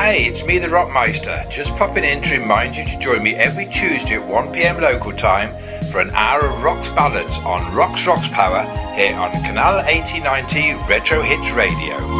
Hey, it's me, the Rockmeister, just popping in to remind you to join me every Tuesday at 1 p.m. local time for an hour of Rocks ballads on Rocks Power here on Canal 8090 Retro Hits Radio.